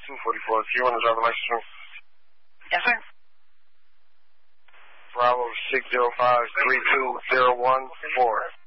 244. Do you want to drive a license room? Yes, sir. Bravo 605-32014.